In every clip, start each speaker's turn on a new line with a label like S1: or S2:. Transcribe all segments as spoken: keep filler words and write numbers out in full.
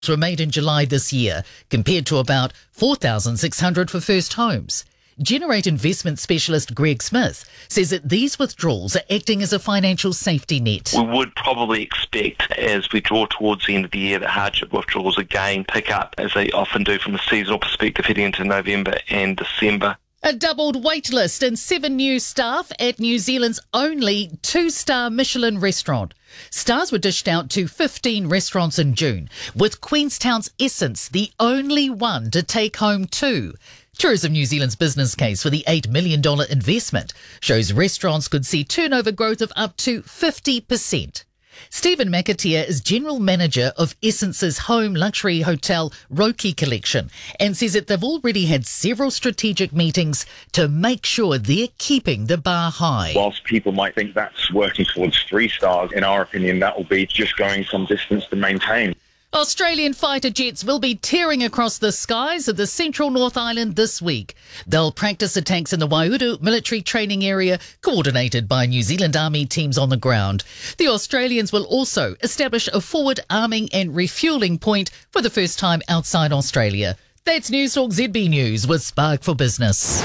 S1: were made in July this year, compared to about four thousand six hundred for first homes. Generate investment specialist Greg Smith says that these withdrawals are acting as a financial safety net.
S2: We would probably expect, as we draw towards the end of the year, that hardship withdrawals again pick up, as they often do from a seasonal perspective heading into November and December.
S1: A doubled wait list and seven new staff at New Zealand's only two-star Michelin restaurant. Stars were dished out to fifteen restaurants in June, with Queenstown's Essence the only one to take home two. Tourism New Zealand's business case for the eight million dollars investment shows restaurants could see turnover growth of up to fifty percent. Stephen McAteer is General Manager of Essence's home luxury hotel Roki Collection and says that they've already had several strategic meetings to make sure they're keeping the bar high.
S3: Whilst people might think that's working towards three stars, in our opinion, that will be just going some distance to maintain.
S1: Australian fighter jets will be tearing across the skies of the central North Island this week. They'll practice attacks in the Waiuru military training area, coordinated by New Zealand Army teams on the ground. The Australians will also establish a forward arming and refuelling point for the first time outside Australia. That's Newstalk Z B News with Spark for Business.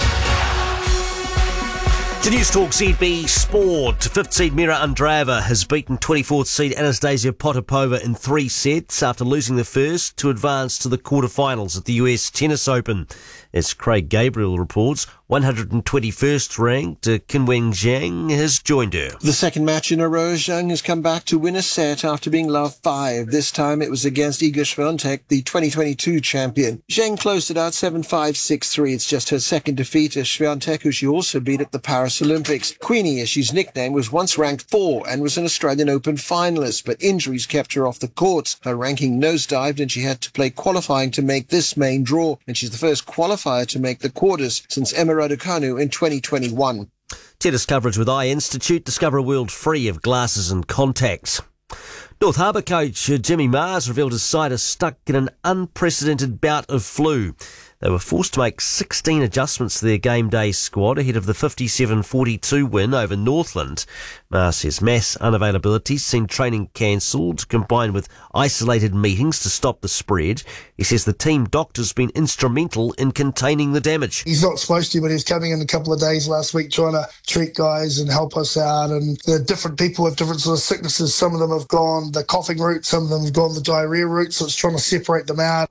S4: To Newstalk Z B Sport, fifth seed Mira Andraeva has beaten twenty-fourth seed Anastasia Potapova in three sets after losing the first to advance to the quarterfinals at the U S Tennis Open. As Craig Gabriel reports, one hundred twenty-first ranked uh, Qinwen Zhang has joined her.
S5: The second match in a row, Zhang has come back to win a set after being love five. This time it was against Iga Swiatek, the twenty twenty-two champion. Zhang closed it out seven five, six three. It's just her second defeat as Swiatek, who she also beat at the Paris Olympics. Queenie, as she's nicknamed, was once ranked four and was an Australian Open finalist, but injuries kept her off the courts. Her ranking nosedived and she had to play qualifying to make this main draw, and she's the first qualifier to make the quarters since Emma Raducanu in twenty twenty-one.
S4: Tennis coverage with Eye Institute. Discover a world free of glasses and contacts. North Harbour coach Jimmy Mars revealed his side is stuck in an unprecedented bout of flu. They were forced to make sixteen adjustments to their game day squad ahead of the fifty-seven forty-two win over Northland. Mars says mass unavailability seen training cancelled, combined with isolated meetings to stop the spread. He says the team doctor's been instrumental in containing the damage.
S6: He's not supposed to, but he was coming in a couple of days last week trying to treat guys and help us out. And there are different people with different sort of sicknesses. Some of them have gone the coughing route, some of them have gone the diarrhea route, so it's trying to separate them out.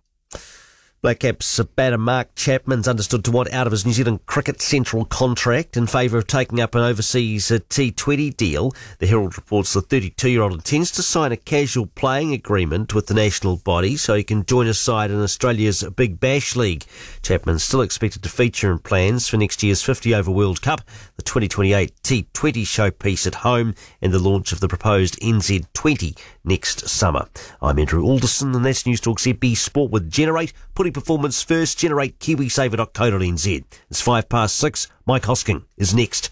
S4: Black Caps batter Mark Chapman's understood to want out of his New Zealand Cricket Central contract in favour of taking up an overseas uh, T twenty deal. The Herald reports the thirty-two-year-old intends to sign a casual playing agreement with the national body so he can join his side in Australia's Big Bash League. Chapman's still expected to feature in plans for next year's fifty-over World Cup, the twenty twenty-eight T twenty showpiece at home, and the launch of the proposed N Z twenty next summer. I'm Andrew Alderson, and that's Newstalk Z B Sport with Generate, putting performance first. Generate KiwiSaver dot co dot n z. It's five past six. Mike Hosking is next.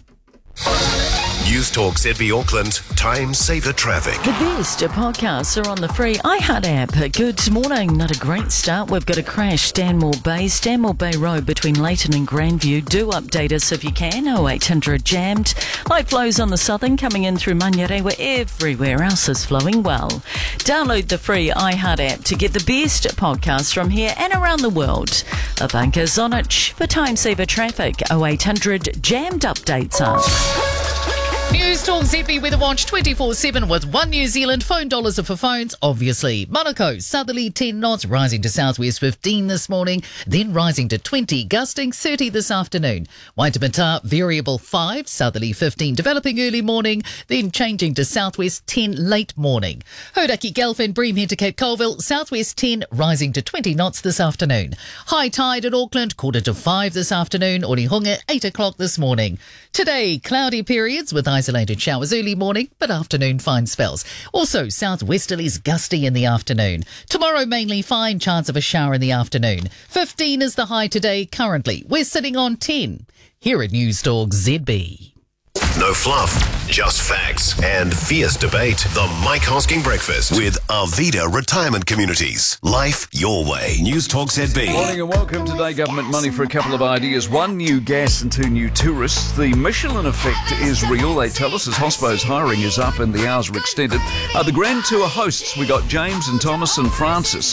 S7: Newstalk Z B Auckland, Time Saver Traffic.
S8: The best podcasts are on the free iHeart app. Good morning. Not a great start. We've got a crash, Stanmore Bay, Stanmore Bay Road between Leighton and Grandview. Do update us if you can. oh eight hundred jammed. Light flows on the southern coming in through Manurewa. Everywhere else is flowing well. Download the free iHeart app to get the best podcasts from here and around the world. A bunker's on it for Time Saver Traffic. oh eight hundred jammed updates us.
S1: Newstalk Z B Weather Watch twenty-four seven with One New Zealand. Phone dollars are for phones, obviously. Monaco, southerly ten knots, rising to southwest fifteen this morning, then rising to twenty, gusting thirty this afternoon. Waitemata, variable five, southerly fifteen, developing early morning, then changing to southwest ten late morning. Hodaki, Guelph and Breamhead to Cape Colville, southwest ten, rising to twenty knots this afternoon. High tide at Auckland, quarter to five this afternoon. Orihunga, eight o'clock this morning. Today, cloudy periods with isolated showers early morning, but afternoon fine spells. Also, southwesterlies gusty in the afternoon. Tomorrow, mainly fine, chance of a shower in the afternoon. fifteen is the high today. Currently, we're sitting on ten. Here at Newstalk Z B.
S7: No fluff, just facts and fierce debate. The Mike Hosking Breakfast with Arvida Retirement Communities. Life your way. News Talk Z B.
S9: Morning and welcome. Today, government money for a couple of ideas. One, new gas and two, new tourists. The Michelin effect is real, they tell us, as Hospo's hiring is up and the hours are extended. Uh, the Grand Tour hosts, we got James and Thomas and Francis.